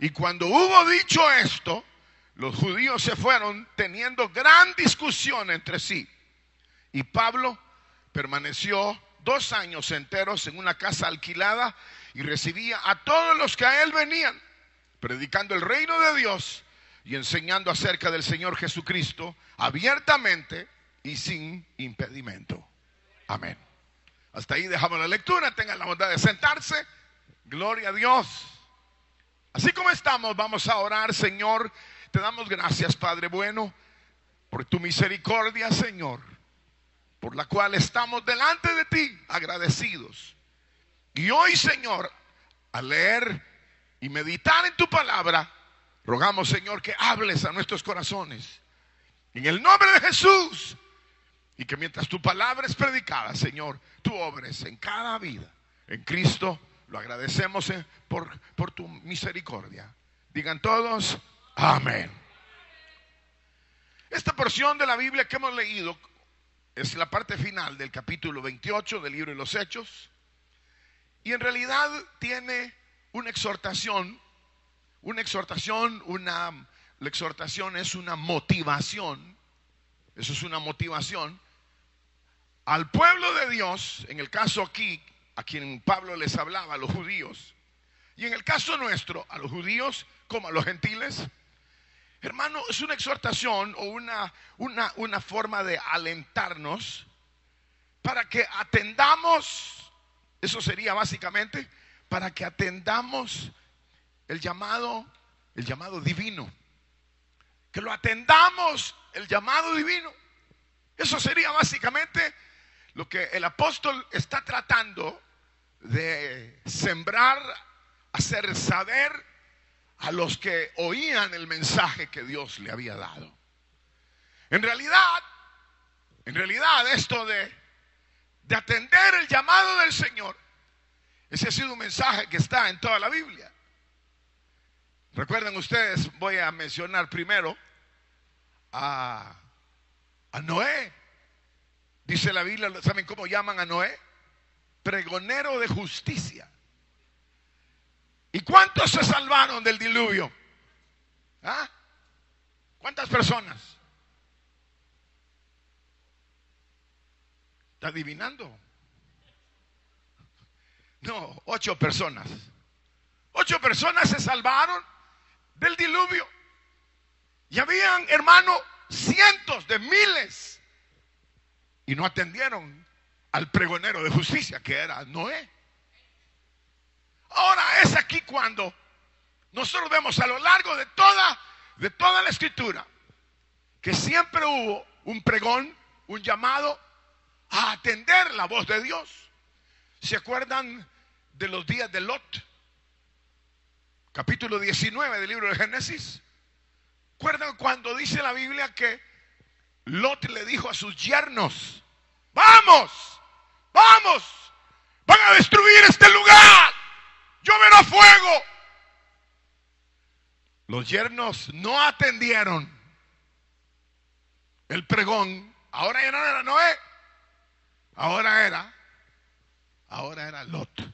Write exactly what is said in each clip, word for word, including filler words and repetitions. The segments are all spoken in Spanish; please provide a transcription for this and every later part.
Y cuando hubo dicho esto, los judíos se fueron teniendo gran discusión entre sí. Y Pablo permaneció dos años enteros en una casa alquilada y recibía a todos los que a él venían, predicando el reino de Dios y enseñando acerca del Señor Jesucristo abiertamente y sin impedimento. Amén. Hasta ahí dejamos la lectura. Tengan la bondad de sentarse. Gloria a Dios. Así como estamos, vamos a orar. Señor, te damos gracias, Padre bueno, por tu misericordia, Señor, por la cual estamos delante de ti agradecidos. Y hoy, Señor, al leer y meditar en tu palabra, rogamos, Señor, que hables a nuestros corazones en el nombre de Jesús, y que mientras tu palabra es predicada, Señor, tú obres en cada vida. En Cristo lo agradecemos por, por tu misericordia. Digan todos, amén. Esta porción de la Biblia que hemos leído es la parte final del capítulo veintiocho del libro de los Hechos, y en realidad tiene una exhortación, una exhortación, una, la exhortación es una motivación, eso es una motivación al pueblo de Dios, en el caso aquí, a quien Pablo les hablaba, a los judíos, y en el caso nuestro, a los judíos como a los gentiles. Hermano, es una exhortación o una, una, una forma de alentarnos para que atendamos, eso sería básicamente, para que atendamos el llamado, el llamado divino. Que lo atendamos, el llamado divino. Eso sería básicamente lo que el apóstol está tratando de sembrar, hacer saber a los que oían el mensaje que Dios le había dado. En realidad, en realidad esto de, de atender el llamado del Señor, ese ha sido un mensaje que está en toda la Biblia. Recuerden ustedes, voy a mencionar primero a, a Noé. Dice la Biblia, ¿saben cómo llaman a Noé? Pregonero de justicia. ¿Y cuántos se salvaron del diluvio? ¿Ah? ¿Cuántas personas? ¿Está adivinando? No, ocho personas. Ocho personas se salvaron del diluvio. Y habían, hermano, cientos de miles. Y no atendieron al pregonero de justicia, que era Noé. Ahora es aquí cuando nosotros vemos a lo largo de toda, de toda la escritura que siempre hubo un pregón, un llamado a atender la voz de Dios. ¿Se acuerdan de los días de Lot? Capítulo diecinueve del libro de Génesis. ¿Recuerdan cuando dice la Biblia que Lot le dijo a sus yernos: vamos, vamos, van a destruir este lugar, lloverá fuego? Los yernos no atendieron el pregón. Ahora ya no era Noé, ahora era, ahora era Lot.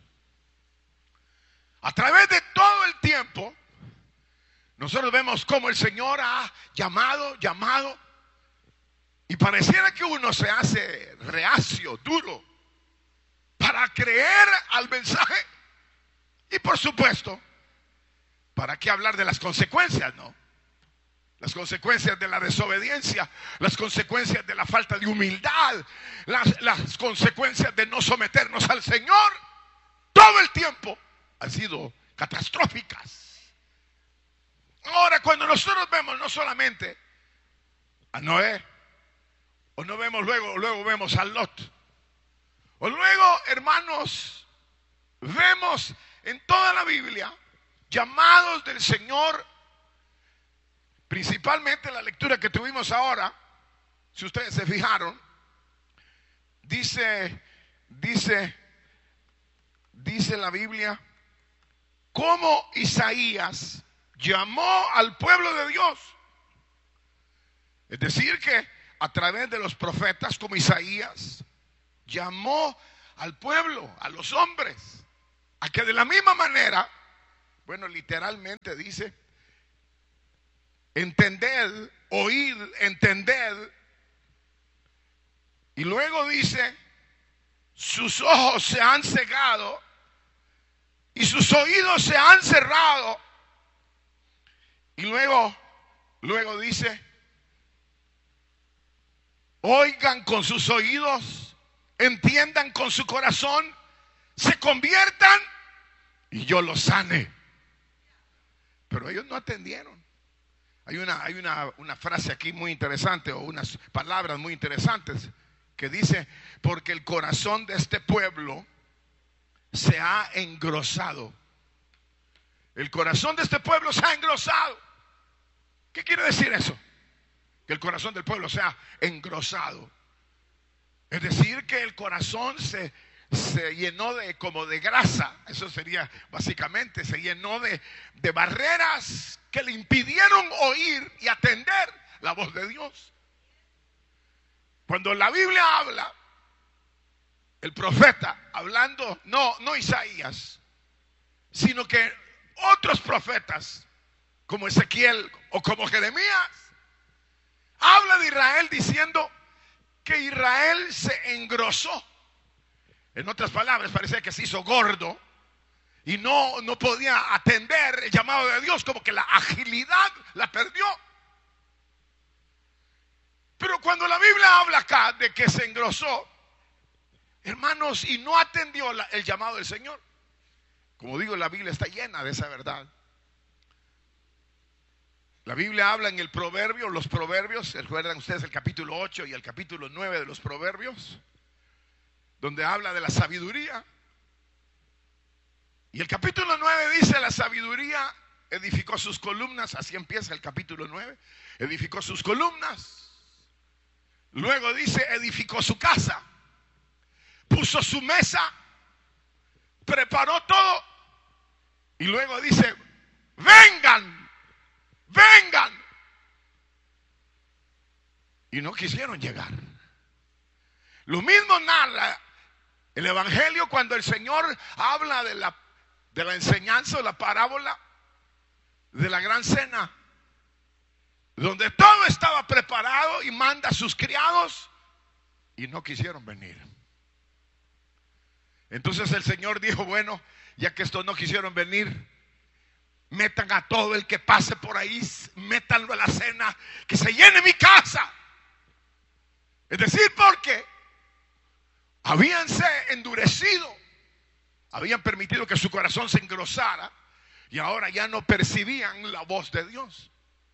A través de todo el tiempo, nosotros vemos cómo el Señor ha llamado, llamado, y pareciera que uno se hace reacio, duro, para creer al mensaje. Y por supuesto, ¿para qué hablar de las consecuencias, no? Las consecuencias de la desobediencia, las consecuencias de la falta de humildad, las, las consecuencias de no someternos al Señor, todo el tiempo han sido catastróficas. Ahora, cuando nosotros vemos no solamente a Noé, o no vemos luego, luego vemos a Lot, o luego, hermanos, vemos en toda la Biblia llamados del Señor, principalmente la lectura que tuvimos ahora. Si ustedes se fijaron, dice, dice, dice la Biblia cómo Isaías llamó al pueblo de Dios. Es decir, que a través de los profetas como Isaías llamó al pueblo, a los hombres, a que de la misma manera Bueno, literalmente dice entender, oír, entender. Y luego dice, sus ojos se han cegado y sus oídos se han cerrado. Y luego, luego dice, oigan con sus oídos, entiendan con su corazón, se conviertan y yo los sane. Pero ellos no atendieron. Hay una, hay una, una frase aquí muy interesante, o unas palabras muy interesantes, que dice, porque el corazón de este pueblo se ha engrosado. El corazón de este pueblo se ha engrosado. ¿Qué quiere decir eso? Que el corazón del pueblo se ha engrosado. Es decir, que el corazón se, se llenó de como de grasa. Eso sería básicamente, se llenó de, de barreras que le impidieron oír y atender la voz de Dios. Cuando la Biblia habla, el profeta hablando, no, no Isaías, sino que otros profetas, como Ezequiel o como Jeremías, habla de Israel diciendo que Israel se engrosó. En otras palabras, parecía que se hizo gordo y no, no podía atender el llamado de Dios, como que la agilidad la perdió. Pero cuando la Biblia habla acá de que se engrosó, hermanos, y no atendió la, el llamado del Señor, como digo, la Biblia está llena de esa verdad. La Biblia habla en el proverbio, los proverbios, recuerdan ustedes el capítulo ocho y el capítulo nueve de los proverbios, donde habla de la sabiduría. Y el capítulo nueve dice, la sabiduría edificó sus columnas, así empieza el capítulo nueve, edificó sus columnas. Luego dice, edificó su casa, puso su mesa, preparó todo. Y luego dice, vengan, vengan. Y no quisieron llegar. Lo mismo narra el Evangelio cuando el Señor habla de la, de la enseñanza o la parábola de la gran cena, donde todo estaba preparado y manda a sus criados y no quisieron venir. Entonces el Señor dijo, bueno, ya que estos no quisieron venir, metan a todo el que pase por ahí, métanlo a la cena, que se llene mi casa. Es decir, porque habíanse endurecido, habían permitido que su corazón se engrosara y ahora ya no percibían la voz de Dios.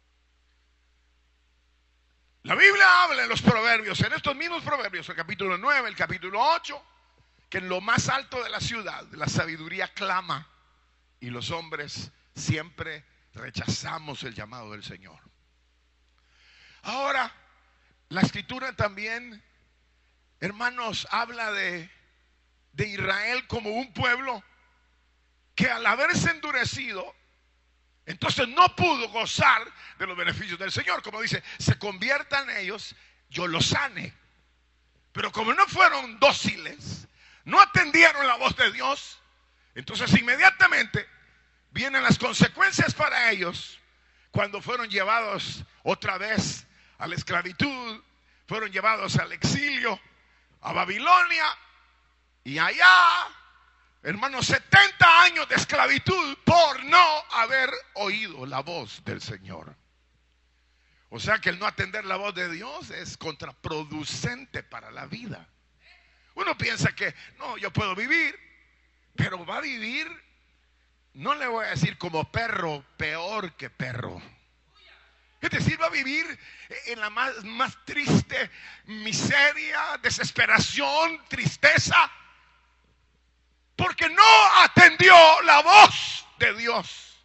La Biblia habla en los proverbios, en estos mismos proverbios, el capítulo nueve, el capítulo ocho, que en lo más alto de la ciudad la sabiduría clama y los hombres siempre rechazamos el llamado del Señor. Ahora, la escritura también, hermanos, habla de, de Israel como un pueblo que al haberse endurecido, entonces no pudo gozar de los beneficios del Señor. Como dice, se conviertan ellos, yo los sane. Pero como no fueron dóciles, no atendieron la voz de Dios, entonces inmediatamente vienen las consecuencias para ellos cuando fueron llevados otra vez a la esclavitud, fueron llevados al exilio, a Babilonia, y allá, hermanos, setenta años de esclavitud por no haber oído la voz del Señor. O sea que el no atender la voz de Dios es contraproducente para la vida. Uno piensa que no, yo puedo vivir, pero va a vivir, no le voy a decir como perro, peor que perro. Es decir, va a vivir en la más, más triste miseria, desesperación, tristeza, porque no atendió la voz de Dios.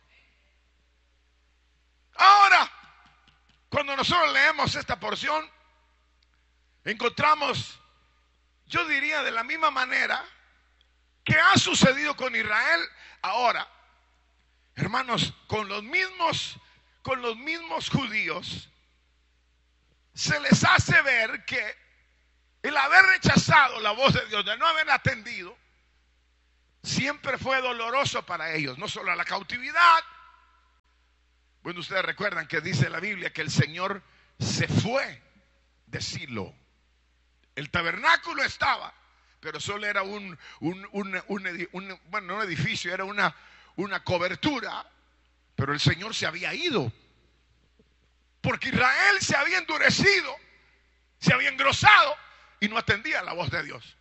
Ahora, cuando nosotros leemos esta porción, encontramos, yo diría de la misma manera que ha sucedido con Israel ahora, hermanos, con los mismos, con los mismos judíos, se les hace ver que el haber rechazado la voz de Dios, de no haber atendido, siempre fue doloroso para ellos, no solo la cautividad. Bueno, ustedes recuerdan que dice la Biblia que el Señor se fue de Silo. El tabernáculo estaba, pero solo era un, un, un, un, un bueno, no un edificio, era una, una cobertura. Pero el Señor se había ido, porque Israel se había endurecido, se había engrosado y no atendía la voz de Dios.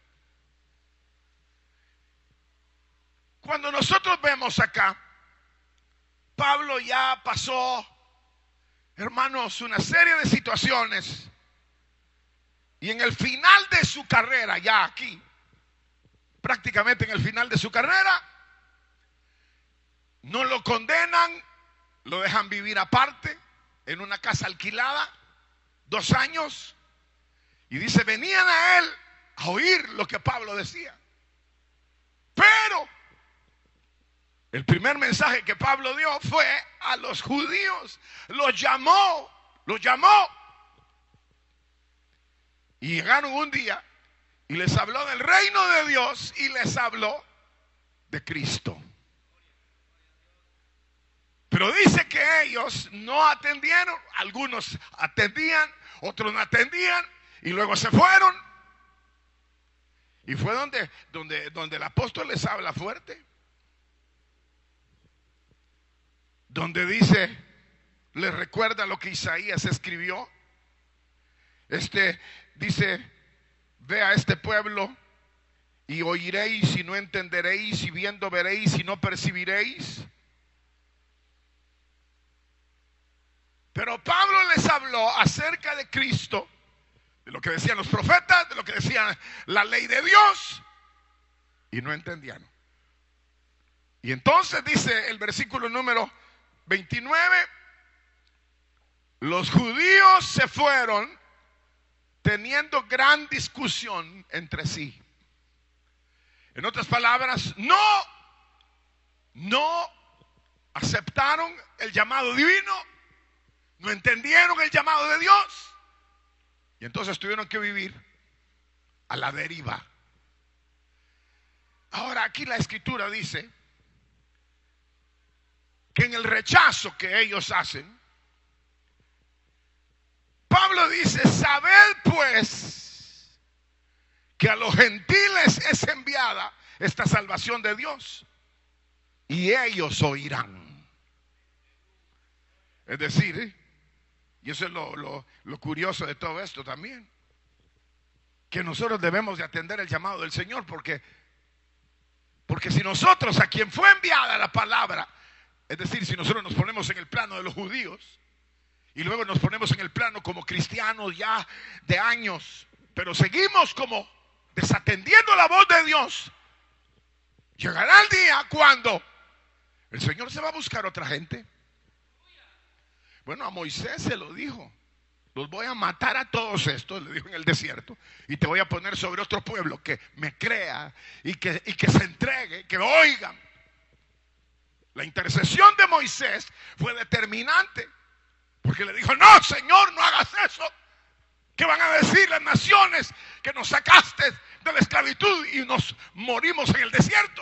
Cuando nosotros vemos acá, Pablo ya pasó, hermanos, una serie de situaciones, y en el final de su carrera, ya aquí, prácticamente en el final de su carrera, no lo condenan, lo dejan vivir aparte en una casa alquilada dos años, y dice, venían a él a oír lo que Pablo decía. Pero el primer mensaje que Pablo dio fue a los judíos. Los llamó, los llamó. Y llegaron un día y les habló del reino de Dios y les habló de Cristo. Pero dice que ellos no atendieron. Algunos atendían, otros no atendían, y luego se fueron. Y fue donde, donde, donde el apóstol les habla fuerte. Donde dice, les recuerda lo que Isaías escribió. Este dice, ve a este pueblo y oiréis y no entenderéis, y viendo veréis y no percibiréis. Pero Pablo les habló acerca de Cristo, de lo que decían los profetas, de lo que decía la ley de Dios, y no entendían. Y entonces dice el versículo número veintinueve, los judíos se fueron teniendo gran discusión entre sí. En otras palabras, no, no aceptaron el llamado divino, no entendieron el llamado de Dios, y entonces tuvieron que vivir a la deriva. Ahora aquí la escritura dice que en el rechazo que ellos hacen, Pablo dice, sabed pues que a los gentiles es enviada esta salvación de Dios, y ellos oirán. Es decir, y eso es lo, lo, lo curioso de todo esto también, que nosotros debemos de atender el llamado del Señor, porque, porque si nosotros, a quien fue enviada la palabra, es decir, si nosotros nos ponemos en el plano de los judíos y luego nos ponemos en el plano como cristianos ya de años, pero seguimos como desatendiendo la voz de Dios, llegará el día cuando el Señor se va a buscar otra gente. Bueno, a Moisés se lo dijo, los voy a matar a todos estos, le dijo en el desierto, y te voy a poner sobre otro pueblo que me crea y que, y que se entregue, que oigan. La intercesión de Moisés fue determinante, porque le dijo, no, Señor, no hagas eso. ¿Qué van a decir las naciones que nos sacaste de la esclavitud y nos morimos en el desierto?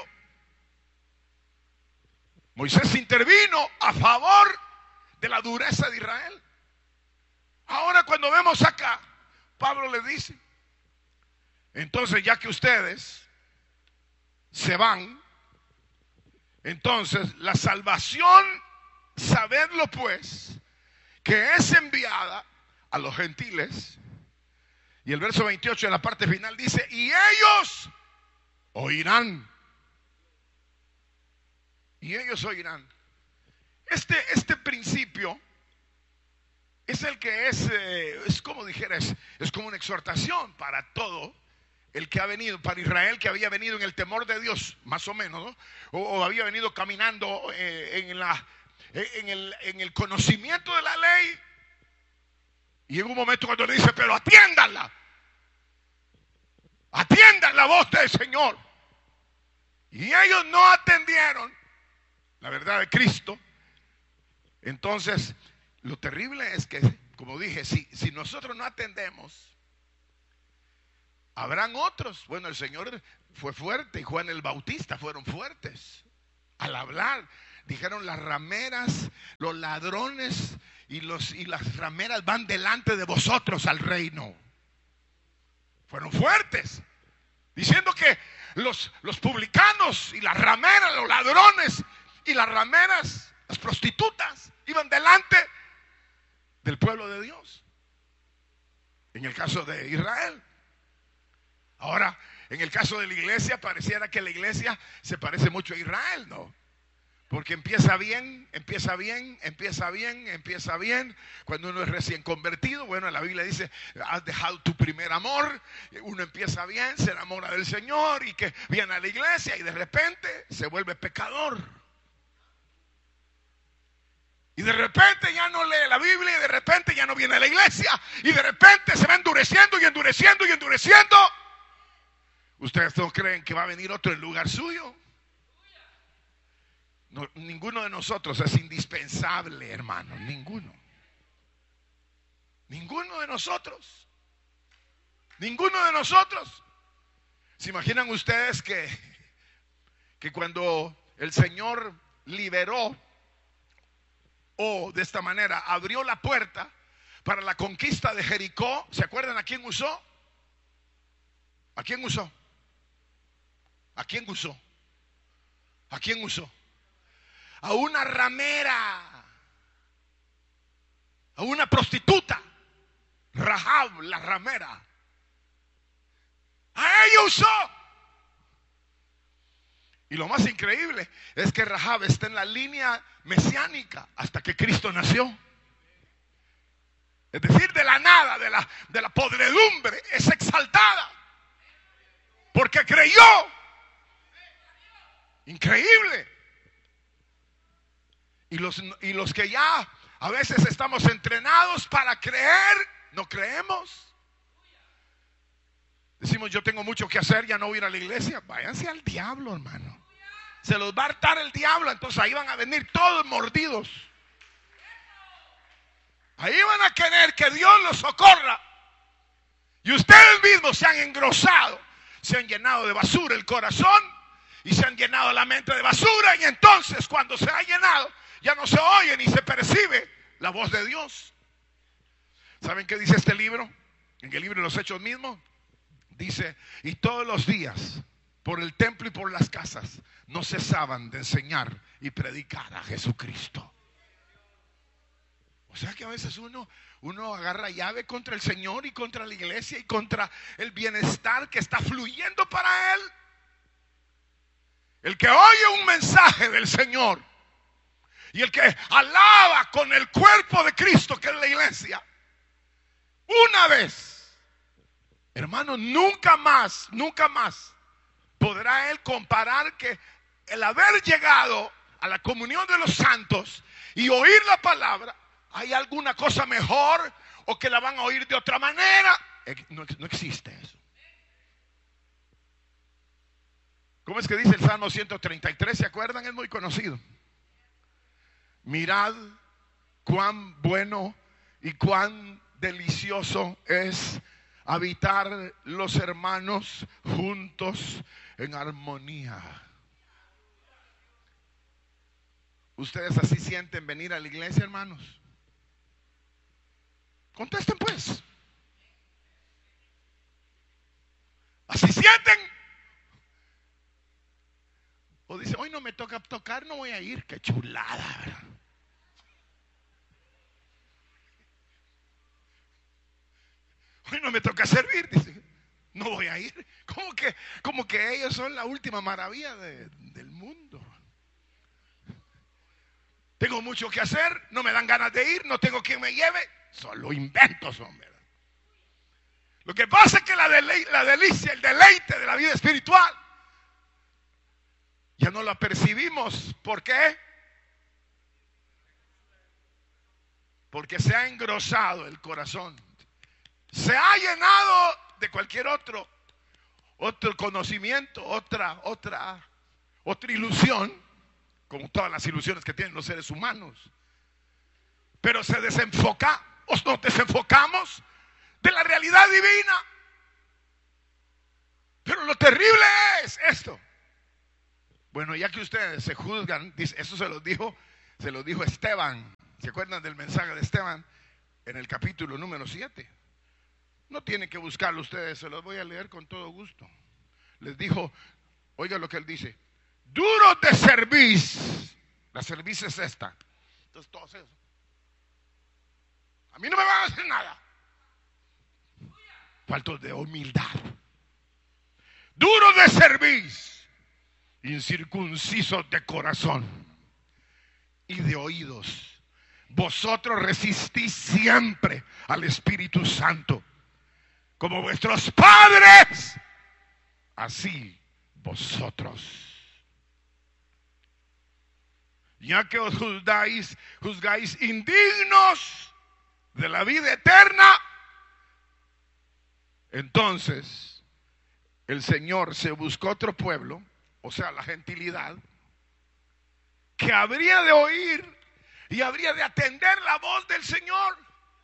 Moisés intervino a favor de la dureza de Israel. Ahora cuando vemos acá, Pablo le dice, entonces ya que ustedes se van, entonces la salvación, sabedlo pues, que es enviada a los gentiles. Y el verso veintiocho en la parte final dice, y ellos oirán. Y ellos oirán. Este, este principio es el que es, eh, es como dijera, es, es como una exhortación para todo el que ha venido, para Israel que había venido en el temor de Dios, más o menos, ¿no? o, o había venido caminando eh, en, la, en, el, en el conocimiento de la ley. Y en un momento cuando le dice, pero atiéndanla, atiendan la voz del Señor. Y ellos no atendieron la verdad de Cristo. Entonces, lo terrible es que, como dije, si, si nosotros no atendemos, habrán otros. Bueno, el Señor fue fuerte y Juan el Bautista fueron fuertes al hablar. Dijeron: las rameras, los ladrones y, los, y las rameras van delante de vosotros al reino. Fueron fuertes, diciendo que los, los publicanos y las rameras, los ladrones y las rameras, las prostitutas, iban delante del pueblo de Dios. En el caso de Israel. Ahora, en el caso de la iglesia, pareciera que la iglesia se parece mucho a Israel, ¿no? Porque empieza bien, empieza bien, empieza bien, empieza bien. Cuando uno es recién convertido, bueno, la Biblia dice: has dejado tu primer amor. Uno empieza bien, se enamora del Señor y que viene a la iglesia y de repente se vuelve pecador. Y de repente ya no lee la Biblia y de repente ya no viene a la iglesia y de repente se va endureciendo y endureciendo y endureciendo. ¿Ustedes no creen que va a venir otro en lugar suyo? No, ninguno de nosotros es indispensable, hermano. Ninguno. Ninguno de nosotros. Ninguno de nosotros. ¿Se imaginan ustedes que, que cuando el Señor liberó o de esta manera abrió la puerta para la conquista de Jericó, ¿se acuerdan a quién usó? ¿A quién usó? ¿A quién usó? ¿A quién usó? A una ramera, a una prostituta, Rahab la ramera. A ella usó. Y lo más increíble es que Rahab está en la línea mesiánica hasta que Cristo nació. Es decir, de la nada, de la, de la podredumbre, es exaltada porque creyó. Increíble. Y los, y los que ya a veces estamos entrenados para creer, no creemos. Decimos: yo tengo mucho que hacer, ya no voy a ir a la iglesia. Váyanse al diablo, hermano. Se los va a hartar el diablo. Entonces ahí van a venir todos mordidos. Ahí van a querer que Dios los socorra. Y ustedes mismos se han engrosado, se han llenado de basura el corazón y se han llenado la mente de basura. Y entonces cuando se ha llenado, ya no se oye ni se percibe la voz de Dios. ¿Saben qué dice este libro? En el libro de los Hechos mismo dice: y todos los días por el templo y por las casas no cesaban de enseñar y predicar a Jesucristo. O sea que a veces uno, uno agarra llave contra el Señor y contra la iglesia y contra el bienestar que está fluyendo para Él. El que oye un mensaje del Señor y el que alaba con el cuerpo de Cristo, que es la iglesia, una vez, hermano, nunca más, nunca más podrá él comparar que el haber llegado a la comunión de los santos y oír la palabra, hay alguna cosa mejor o que la van a oír de otra manera. No, no existe eso. ¿Cómo es que dice el Salmo ciento treinta y tres? ¿Se acuerdan? Es muy conocido. Mirad cuán bueno y cuán delicioso es habitar los hermanos juntos en armonía. ¿Ustedes así sienten venir a la iglesia, hermanos? Contesten pues. ¿Así sienten? O dicen: hoy no me toca tocar, no voy a ir. Qué chulada, ¿verdad? Hoy no me toca servir, dice: no voy a ir. Como que, como que ellos son la última maravilla de, del mundo. Tengo mucho que hacer, no me dan ganas de ir, no tengo quien me lleve. Solo inventos son, ¿verdad? Lo que pasa es que la, dele, la delicia, el deleite de la vida espiritual ya no la percibimos. ¿Por qué? Porque se ha engrosado el corazón. Se ha llenado de cualquier otro, otro conocimiento, otra, otra, otra ilusión, como todas las ilusiones que tienen los seres humanos. Pero se desenfoca, o nos desenfocamos de la realidad divina. Pero lo terrible es esto. Bueno, ya que ustedes se juzgan, dice, eso se lo dijo, se lo dijo Esteban. ¿Se acuerdan del mensaje de Esteban en el capítulo número siete? No tienen que buscarlo ustedes, se los voy a leer con todo gusto. Les dijo, oiga lo que él dice: duro de cerviz. La cerviz es esta. Entonces todos eso. A mí no me van a hacer nada. Faltos de humildad. Duro de cerviz, incircuncisos de corazón y de oídos. Vosotros resistís siempre al Espíritu Santo, como vuestros padres, así vosotros. Ya que os juzgáis, juzgáis indignos de la vida eterna, entonces el Señor se buscó otro pueblo, o sea, la gentilidad, que habría de oír y habría de atender la voz del Señor.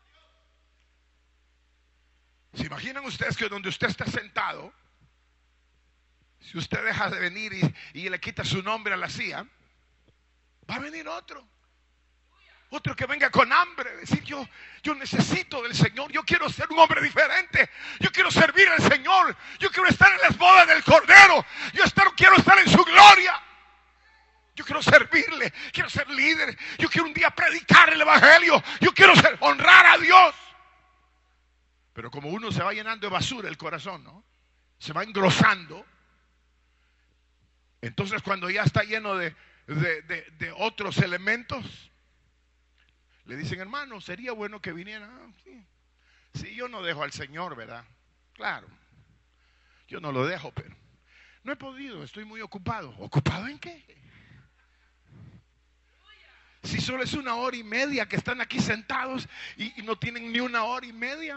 ¿Se imaginan ustedes que donde usted está sentado, si usted deja de venir y, y le quita su nombre a la C I A, va a venir otro? Otro que venga con hambre, decir yo, yo necesito del Señor, yo quiero ser un hombre diferente, yo quiero servir al Señor, yo quiero estar en las bodas del Cordero, yo estar, quiero estar en su gloria, yo quiero servirle, quiero ser líder, yo quiero un día predicar el Evangelio, yo quiero ser, honrar a Dios. Pero como uno se va llenando de basura el corazón, ¿no? Se va engrosando. Entonces cuando ya está lleno de, de, de, de otros elementos, le dicen, hermano, sería bueno que viniera. Ah, sí. Sí, yo no dejo al Señor, ¿verdad? Claro, yo no lo dejo, pero no he podido, estoy muy ocupado. ¿Ocupado en qué? Si solo es una hora y media que están aquí sentados y, y no tienen ni una hora y media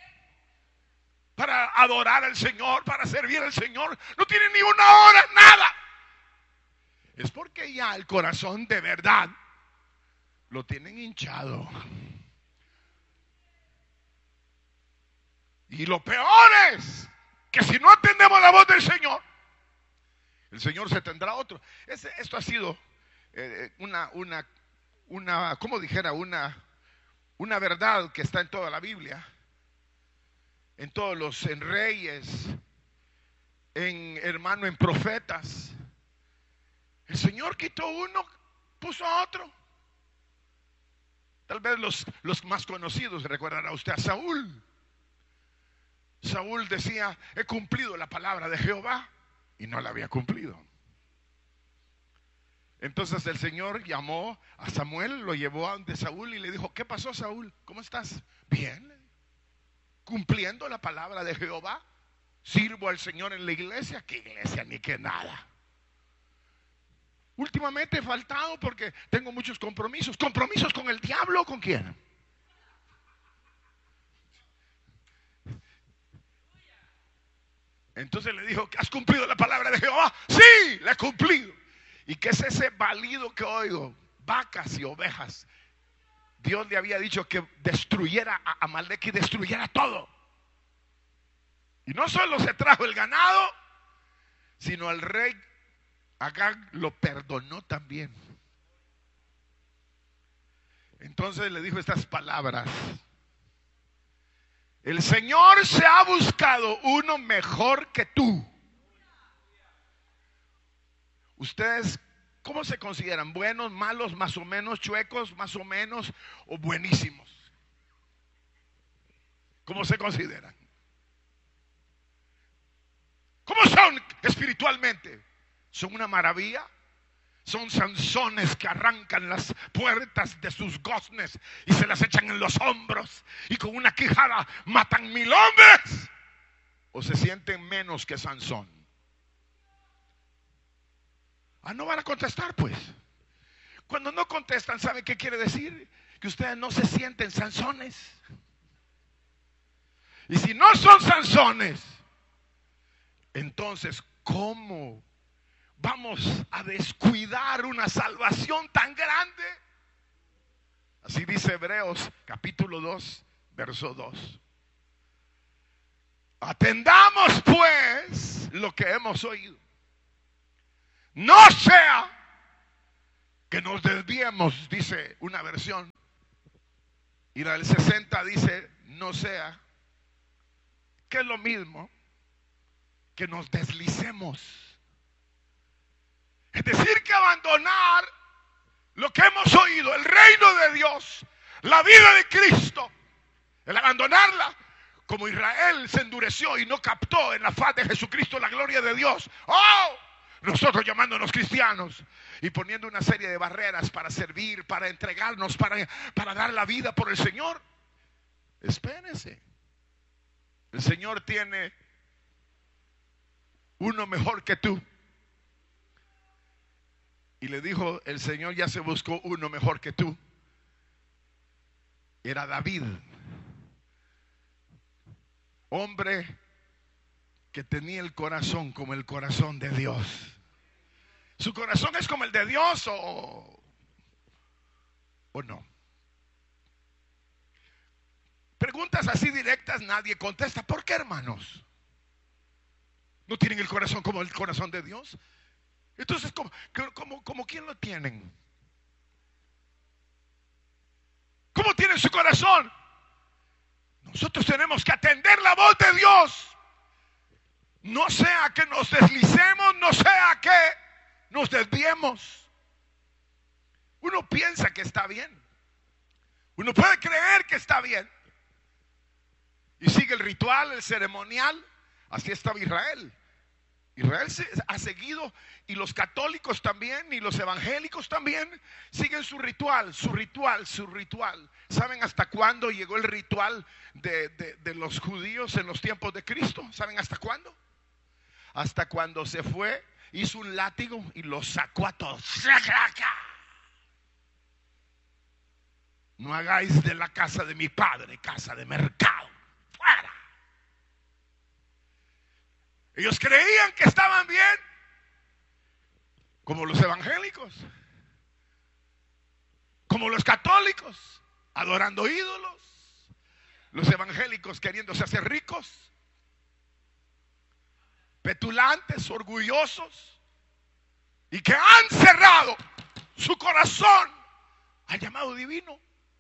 para adorar al Señor, para servir al Señor, no tienen ni una hora, nada. Es porque ya el corazón de verdad lo tienen hinchado. Y lo peor es que si no atendemos la voz del Señor, el Señor se tendrá otro. Este, esto ha sido eh, una, una, una, como dijera, una, una verdad que está en toda la Biblia, en todos los en reyes, en hermano, en profetas. El Señor quitó uno, puso a otro. Tal vez los, los más conocidos, recordará usted a Saúl. Saúl decía, he cumplido la palabra de Jehová, y no la había cumplido. Entonces el Señor llamó a Samuel, lo llevó ante Saúl y le dijo, ¿qué pasó, Saúl? ¿Cómo estás? Bien, cumpliendo la palabra de Jehová. Sirvo al Señor en la iglesia. ¿Qué iglesia ni qué nada? Últimamente he faltado porque tengo muchos compromisos. ¿Compromisos con el diablo o con quién? Entonces le dijo, ¿has cumplido la palabra de Jehová? Sí, la he cumplido. ¿Y qué es ese balido que oigo? Vacas y ovejas. Dios le había dicho que destruyera a Amalek y destruyera todo. Y no solo se trajo el ganado, sino al rey Agag lo perdonó también. Entonces le dijo estas palabras: el Señor se ha buscado uno mejor que tú. Ustedes, ¿cómo se consideran? ¿Buenos, malos, más o menos, chuecos, más o menos, o buenísimos? ¿Cómo se consideran? ¿Cómo son espiritualmente? ¿Son una maravilla? Son Sansones que arrancan las puertas de sus goznes y se las echan en los hombros y con una quijada matan mil hombres. ¿O se sienten menos que Sansón? Ah, no van a contestar, pues. Cuando no contestan, ¿saben qué quiere decir? Que ustedes no se sienten Sansones. Y si no son Sansones, entonces, ¿cómo vamos a descuidar una salvación tan grande? Así dice Hebreos capítulo dos, verso dos. Atendamos pues lo que hemos oído. No sea que nos desviemos, dice una versión. Y la del sesenta dice, no sea, que es lo mismo, que nos deslicemos. Es decir, que abandonar lo que hemos oído, el reino de Dios, la vida de Cristo, el abandonarla, como Israel se endureció y no captó en la faz de Jesucristo la gloria de Dios. ¡Oh! Nosotros llamándonos cristianos y poniendo una serie de barreras para servir, para entregarnos, para, para dar la vida por el Señor. Espérense. El Señor tiene uno mejor que tú. Y le dijo, el Señor ya se buscó uno mejor que tú. Era David. Hombre que tenía el corazón como el corazón de Dios. ¿Su corazón es como el de Dios o, o no? Preguntas así directas nadie contesta. ¿Por qué, hermanos? ¿No tienen el corazón como el corazón de Dios? Entonces, ¿cómo, cómo, cómo quién lo tienen? ¿Cómo tienen su corazón? Nosotros tenemos que atender la voz de Dios. No sea que nos deslicemos, no sea que nos desviemos. Uno piensa que está bien. Uno puede creer que está bien. Y sigue el ritual, el ceremonial. Así estaba Israel. Israel se ha seguido, y los católicos también, y los evangélicos también, siguen su ritual, su ritual, su ritual. ¿Saben hasta cuándo llegó el ritual de, de, de los judíos en los tiempos de Cristo? ¿Saben hasta cuándo? Hasta cuando se fue, hizo un látigo y los sacó a todos. No hagáis de la casa de mi padre casa de mercado. Fuera. Ellos creían que estaban bien, como los evangélicos, como los católicos, adorando ídolos, los evangélicos queriéndose hacer ricos, petulantes, orgullosos, y que han cerrado su corazón al llamado divino.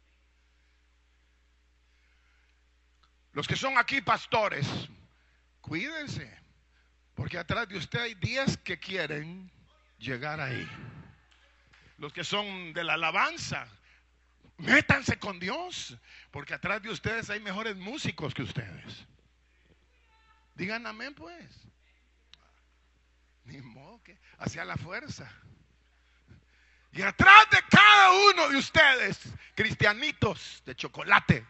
Los que son aquí pastores, cuídense. Porque atrás de usted hay diez que quieren llegar ahí. Los que son de la alabanza, métanse con Dios. Porque atrás de ustedes hay mejores músicos que ustedes. Digan amén pues. Ni modo que hacia la fuerza. Y atrás de cada uno de ustedes, cristianitos de chocolate.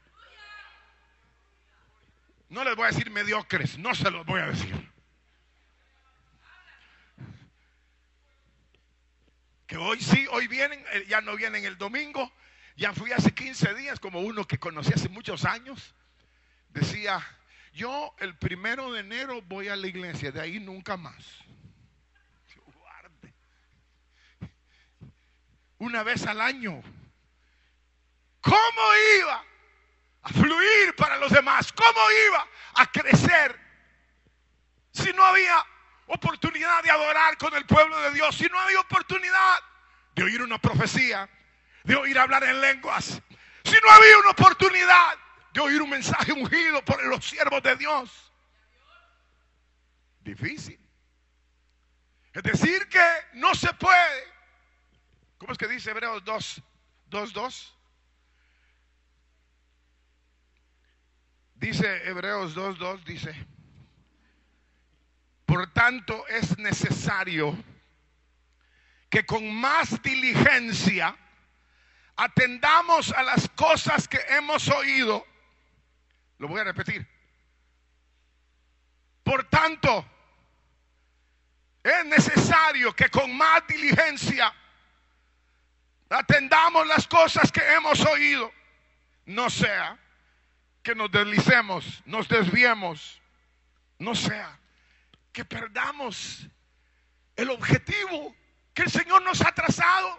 No les voy a decir mediocres, no se los voy a decir. Que hoy sí, hoy vienen, ya no vienen el domingo. Ya fui hace quince días, como uno que conocí hace muchos años. Decía, yo el primero de enero voy a la iglesia, de ahí nunca más. Guarde. Una vez al año. ¿Cómo iba a fluir para los demás? ¿Cómo iba a crecer si no había oportunidad de adorar con el pueblo de Dios, si no había oportunidad de oír una profecía, de oír hablar en lenguas, si no había una oportunidad de oír un mensaje ungido por los siervos de Dios? Difícil. Es decir que no se puede. ¿Cómo es que dice Hebreos dos, dos, dos? Dice Hebreos dos, dos, dice: por tanto es necesario que con más diligencia atendamos a las cosas que hemos oído. Lo voy a repetir. Por tanto, es necesario que con más diligencia atendamos las cosas que hemos oído. No sea que nos deslicemos, nos desviemos, no sea que perdamos el objetivo que el Señor nos ha trazado.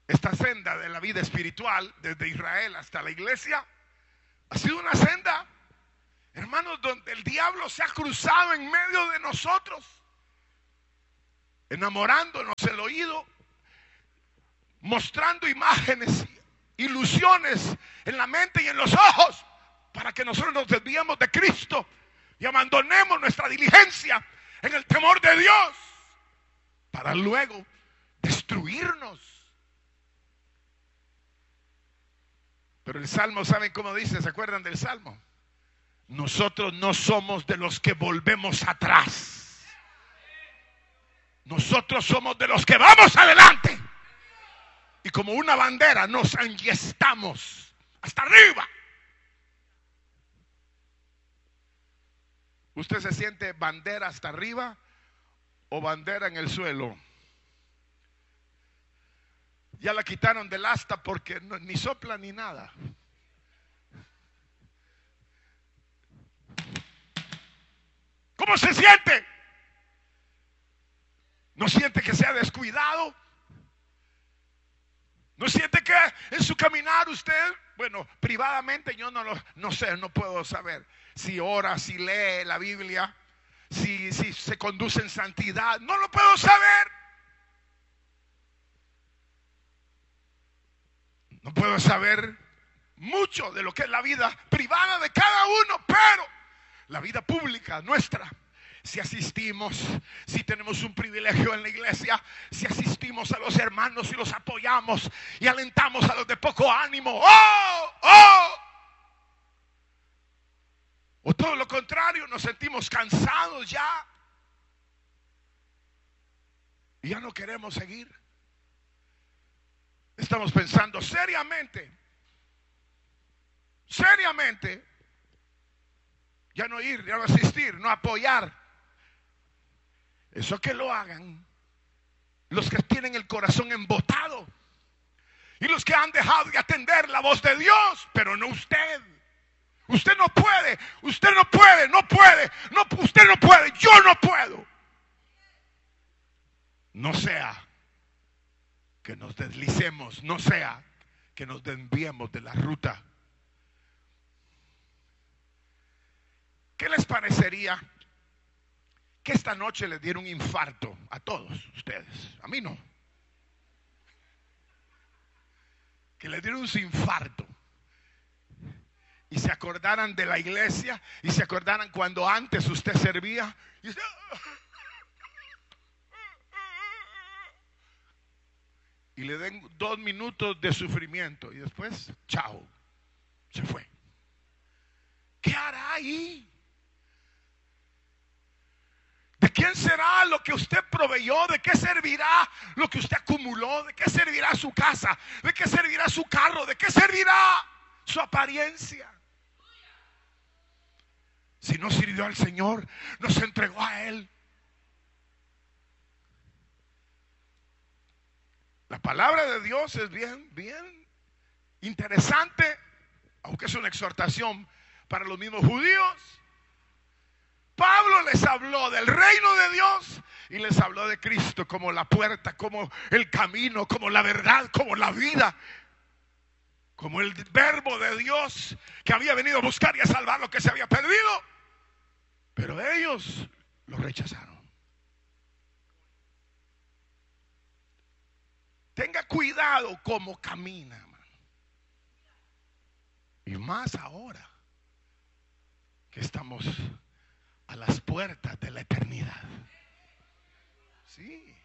esta senda de la vida espiritual, desde Israel hasta la iglesia, ha sido una senda, hermanos, donde el diablo se ha cruzado en medio de nosotros, enamorándonos el oído, mostrando imágenes, ilusiones en la mente y en los ojos, para que nosotros nos desviemos de Cristo y abandonemos nuestra diligencia en el temor de Dios, para luego destruirnos. Pero el Salmo, ¿saben cómo dice? ¿Se acuerdan del Salmo? Nosotros no somos de los que volvemos atrás. Nosotros somos de los que vamos adelante. Y como una bandera nos enhiestamos hasta arriba. ¿Usted se siente bandera hasta arriba o bandera en el suelo? Ya la quitaron del asta porque no, ni sopla ni nada. ¿Cómo se siente? ¿No siente que se ha descuidado? ¿No siente que en su caminar usted, bueno, privadamente yo no lo, no sé, no puedo saber si ora, si lee la Biblia, si, si se conduce en santidad? No lo puedo saber. No puedo saber mucho de lo que es la vida privada de cada uno, pero la vida pública nuestra, si asistimos, si tenemos un privilegio en la iglesia, si asistimos a los hermanos y los apoyamos y alentamos a los de poco ánimo, ¡oh! ¡oh! O todo lo contrario, nos sentimos cansados ya y ya no queremos seguir. Estamos pensando seriamente, seriamente, ya no ir, ya no asistir, no apoyar. Eso que lo hagan los que tienen el corazón embotado y los que han dejado de atender la voz de Dios, pero no usted. Usted no puede, usted no puede, no puede, no, usted no puede, yo no puedo. No sea que nos deslicemos, no sea que nos desviemos de la ruta. ¿Qué les parecería que esta noche les diera un infarto a todos ustedes? A mí no. Que les diera un infarto y se acordaran de la iglesia y se acordaran cuando antes usted servía y usted, y le den dos minutos de sufrimiento y después, chao, se fue. ¿Qué hará ahí? ¿De quién será lo que usted proveyó? ¿De qué servirá lo que usted acumuló? ¿De qué servirá su casa? ¿De qué servirá su carro? ¿De qué servirá su apariencia? Si no sirvió al Señor, no se entregó a Él. La palabra de Dios es bien, bien interesante, aunque es una exhortación para los mismos judíos. Pablo les habló del reino de Dios y les habló de Cristo como la puerta, como el camino, como la verdad, como la vida, como el verbo de Dios que había venido a buscar y a salvar lo que se había perdido. Pero ellos lo rechazaron. Tenga cuidado cómo camina, hermano. Y más ahora que estamos a las puertas de la eternidad. Sí.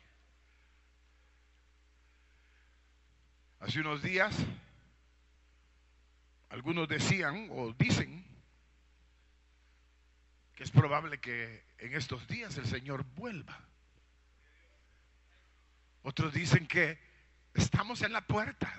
Hace unos días, algunos decían o dicen que es probable que en estos días el Señor vuelva. Otros dicen que estamos en la puerta.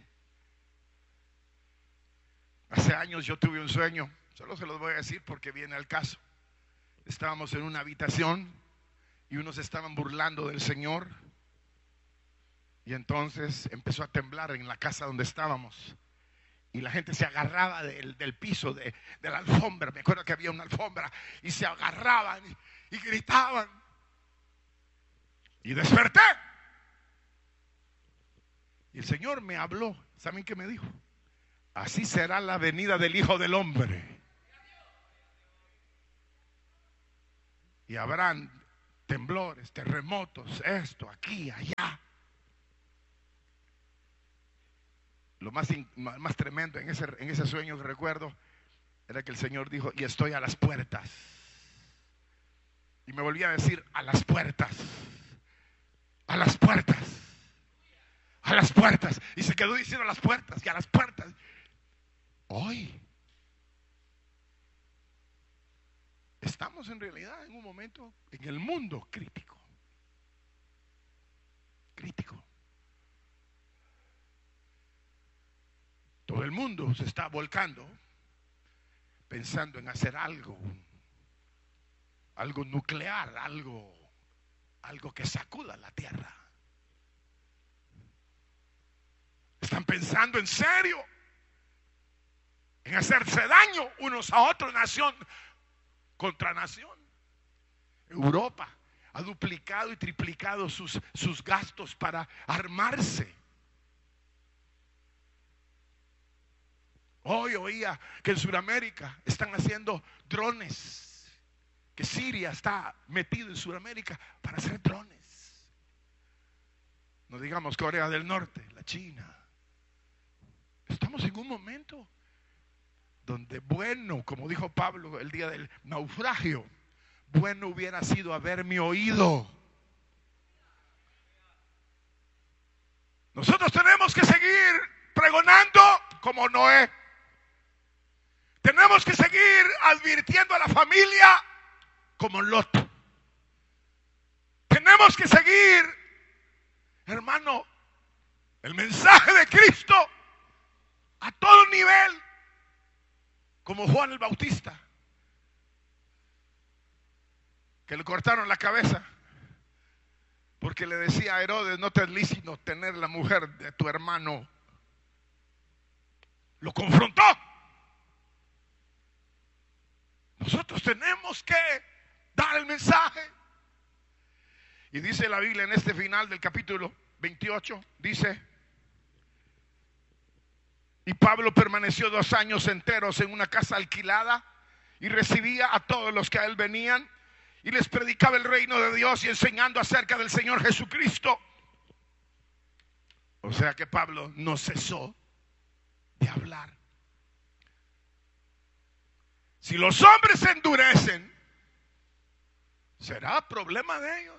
Hace años yo tuve un sueño, solo se los voy a decir porque viene al caso. Estábamos en una habitación y unos estaban burlando del Señor. Y entonces empezó a temblar en la casa donde estábamos. Y la gente se agarraba del, del piso, de, de la alfombra. Me acuerdo que había una alfombra. Y se agarraban y, y gritaban. Y desperté. Y el Señor me habló. ¿Saben qué me dijo? Así será la venida del Hijo del Hombre. Y habrán temblores, terremotos, esto, aquí, allá. Lo más, más tremendo en ese, en ese sueño que recuerdo era que el Señor dijo: y estoy a las puertas. Y me volvía a decir: a las puertas, a las puertas, a las puertas. Y se quedó diciendo a las puertas y a las puertas. Hoy estamos en realidad en un momento en el mundo crítico. Crítico. Todo el mundo se está volcando pensando en hacer algo, algo nuclear, algo, algo que sacuda la tierra. Están pensando en serio en hacerse daño unos a otros, nación contra nación. Europa ha duplicado y triplicado sus, sus gastos para armarse. Hoy oía que en Sudamérica están haciendo drones, que Siria está metido en Sudamérica para hacer drones. No digamos Corea del Norte, la China. Estamos en un momento donde bueno, como dijo Pablo el día del naufragio, bueno hubiera sido haberme oído. Nosotros tenemos que seguir pregonando como Noé. Tenemos que seguir advirtiendo a la familia como Lot. Tenemos que seguir, hermano, el mensaje de Cristo a todo nivel, como Juan el Bautista, que le cortaron la cabeza porque le decía a Herodes: no te es lícito tener la mujer de tu hermano. Lo confrontó. Nosotros tenemos que dar el mensaje. Y dice la Biblia en este final del capítulo veintiocho, dice: y Pablo permaneció dos años enteros en una casa alquilada y recibía a todos los que a él venían y les predicaba el reino de Dios y enseñando acerca del Señor Jesucristo. O sea que Pablo no cesó de hablar. Si los hombres se endurecen, será problema de ellos.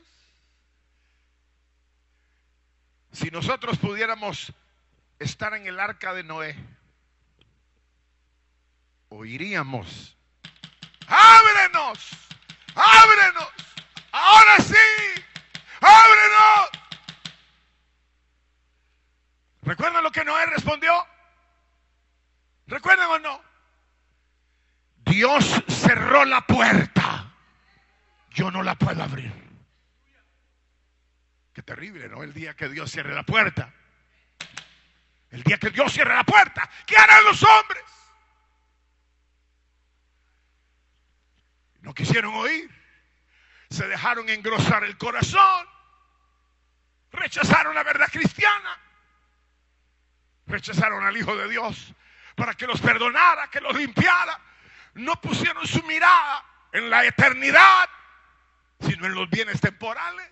Si nosotros pudiéramos estar en el arca de Noé, oiríamos: ábrenos, ábrenos, ahora sí, ábrenos. ¿Recuerdan lo que Noé respondió? ¿Recuerdan o no? Dios cerró la puerta, yo no la puedo abrir. Qué terrible, ¿no? El día que Dios cierre la puerta. El día que Dios cierre la puerta, ¿qué harán los hombres? No quisieron oír. Se dejaron engrosar el corazón. Rechazaron la verdad cristiana. Rechazaron al Hijo de Dios para que los perdonara, que los limpiara. No pusieron su mirada en la eternidad, sino en los bienes temporales.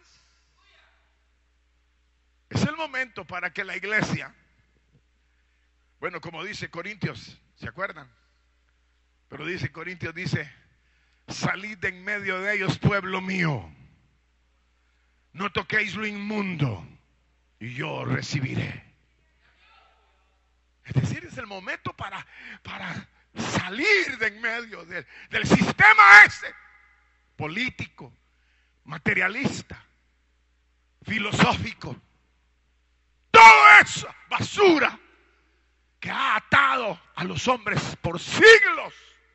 Es el momento para que la iglesia, bueno, como dice Corintios, ¿se acuerdan? Pero dice Corintios, dice: salid de en medio de ellos, pueblo mío, no toquéis lo inmundo y yo os recibiré. Es decir, es el momento para, para salir de en medio de, del sistema ese político, materialista, filosófico, toda esa basura que ha atado a los hombres por siglos.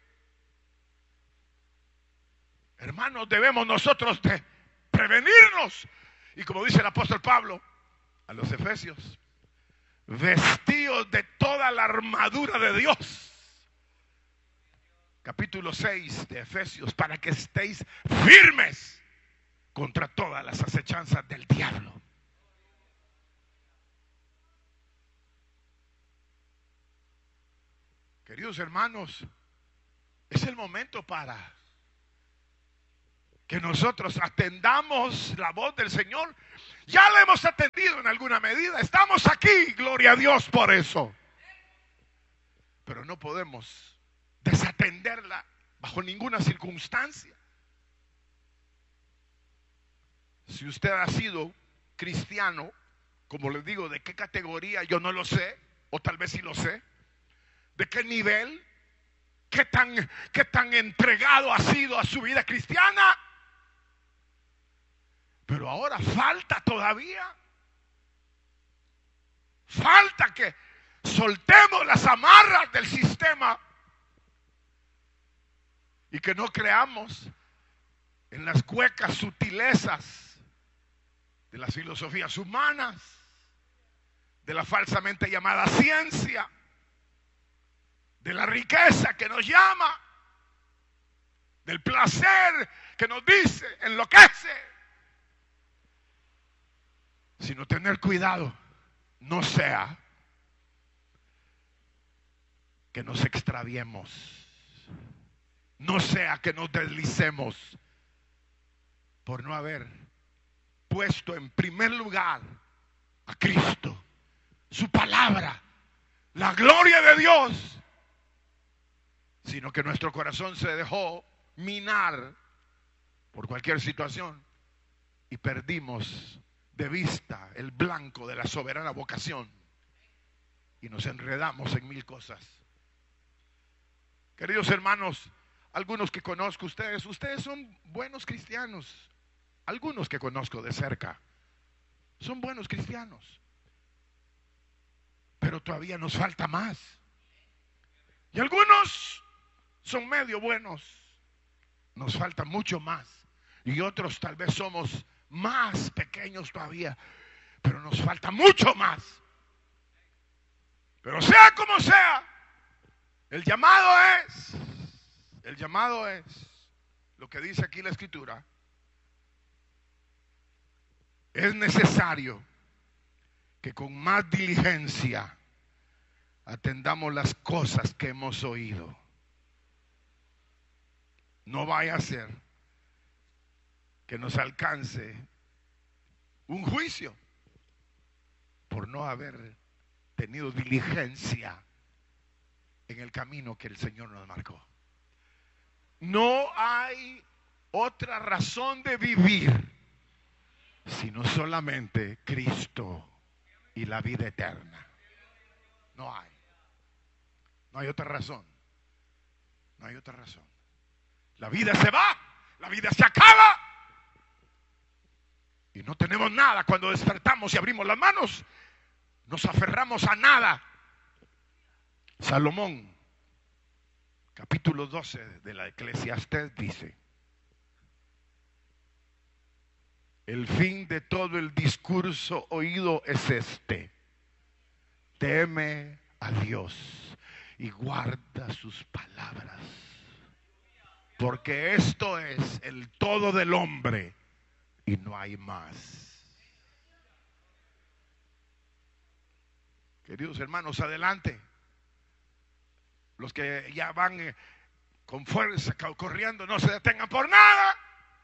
Hermanos, debemos nosotros de prevenirnos. Y como dice el apóstol Pablo a los Efesios: vestidos de toda la armadura de Dios. Capítulo seis de Efesios: para que estéis firmes contra todas las acechanzas del diablo. Queridos hermanos, es el momento para que nosotros atendamos la voz del Señor. Ya la hemos atendido en alguna medida. Estamos aquí, gloria a Dios por eso. Pero no podemos desatenderla bajo ninguna circunstancia. Si usted ha sido cristiano, como les digo, ¿de qué categoría? Yo no lo sé, o tal vez sí lo sé. ¿De qué nivel? ¿Qué tan, qué tan entregado ha sido a su vida cristiana? Pero ahora falta todavía. Falta que soltemos las amarras del sistema y que no creamos en las huecas sutilezas de las filosofías humanas, de la falsamente llamada ciencia, de la riqueza que nos llama, del placer que nos dice, enloquece, sino tener cuidado, no sea que nos extraviemos, no sea que nos deslicemos por no haber puesto en primer lugar a Cristo, su palabra, la gloria de Dios, sino que nuestro corazón se dejó minar por cualquier situación y perdimos de vista el blanco de la soberana vocación y nos enredamos en mil cosas. Queridos hermanos, algunos que conozco ustedes, ustedes son buenos cristianos. Algunos que conozco de cerca son buenos cristianos, pero todavía nos falta más. Y algunos son medio buenos, nos falta mucho más. Y otros tal vez somos más pequeños todavía, pero nos falta mucho más. Pero sea como sea, el llamado es, el llamado es lo que dice aquí la Escritura. Es necesario que con más diligencia atendamos las cosas que hemos oído. No vaya a ser que nos alcance un juicio por no haber tenido diligencia en el camino que el Señor nos marcó. No hay otra razón de vivir sino solamente Cristo y la vida eterna. No hay. No hay otra razón. No hay otra razón. La vida se va, la vida se acaba. Y no tenemos nada cuando despertamos y abrimos las manos. Nos aferramos a nada. Salomón, capítulo doce de la Eclesiastés dice: el fin de todo el discurso oído es este: teme a Dios y guarda sus palabras, porque esto es el todo del hombre y no hay más. Queridos hermanos, adelante. Los que ya van eh, con fuerza corriendo, no se detengan por nada.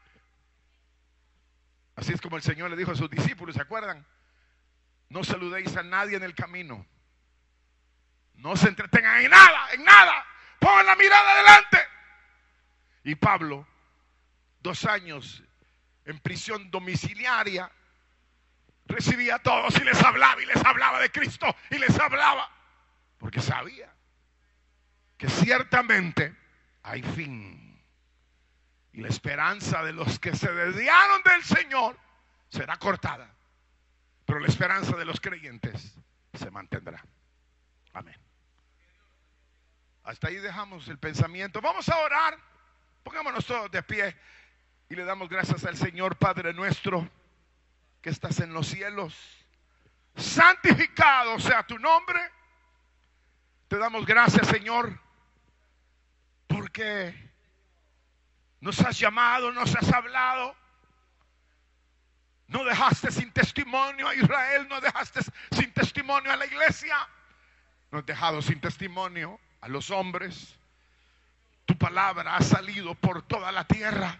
Así es como el Señor le dijo a sus discípulos, ¿se acuerdan? No saludéis a nadie en el camino. No se entretengan en nada, en nada. Pongan la mirada adelante. Y Pablo, dos años en prisión domiciliaria, recibía a todos y les hablaba y les hablaba de Cristo y les hablaba, porque sabía que ciertamente hay fin. Y la esperanza de los que se desviaron del Señor será cortada, pero la esperanza de los creyentes se mantendrá. Amén. Hasta ahí dejamos el pensamiento. Vamos a orar. Pongámonos todos de pie y le damos gracias al Señor. Padre nuestro que estás en los cielos, santificado sea tu nombre. Te damos gracias, Señor, porque nos has llamado, nos has hablado. No dejaste sin testimonio a Israel, no dejaste sin testimonio a la iglesia. No has dejado sin testimonio a los hombres. Tu palabra ha salido por toda la tierra.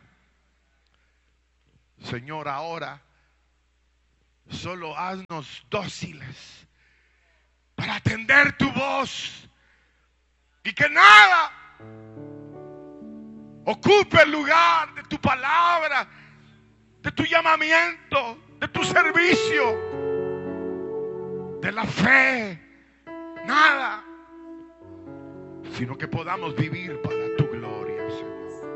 Señor, ahora solo haznos dóciles para atender tu voz y que nada ocupe el lugar de tu palabra, de tu llamamiento, de tu servicio, de la fe. Nada, sino que podamos vivir para tu gloria, Señor.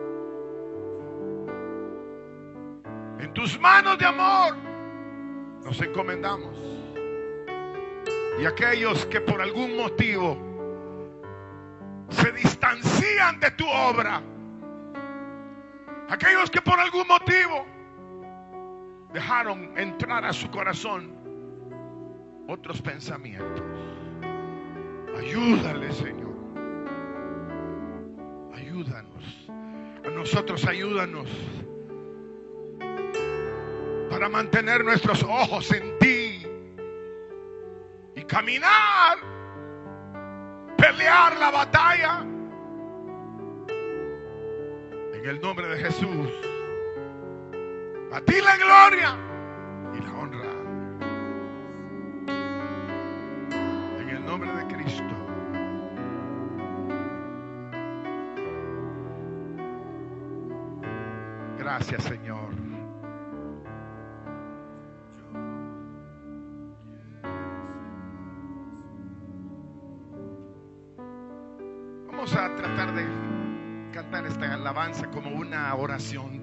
En tus manos de amor nos encomendamos. Y aquellos que por algún motivo se distancian de tu obra, aquellos que por algún motivo dejaron entrar a su corazón otros pensamientos, ayúdale, Señor. Ayúdanos. A nosotros ayúdanos para mantener nuestros ojos en ti y caminar, pelear la batalla en el nombre de Jesús. A ti la gloria y la honra en el nombre de Cristo. Gracias, Señor. Vamos a tratar de cantar esta alabanza como una oración.